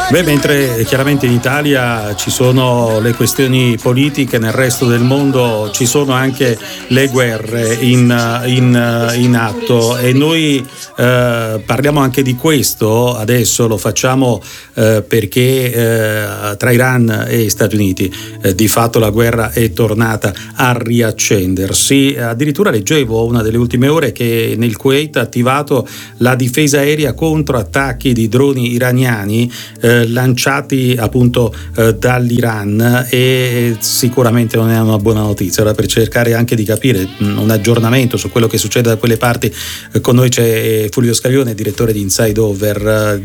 Beh, mentre chiaramente in Italia ci sono le questioni politiche, nel resto del mondo ci sono anche le guerre in atto, e noi parliamo anche di questo. Adesso lo facciamo perché tra Iran e Stati Uniti di fatto la guerra è tornata a riaccendersi. Addirittura leggevo una delle ultime ore che nel Kuwait ha attivato la difesa aerea contro attacchi di droni iraniani lanciati appunto dall'Iran, e sicuramente non è una buona notizia. Allora, per cercare anche di capire un aggiornamento su quello che succede da quelle parti, con noi c'è Fulvio Scaglione, direttore di Inside Over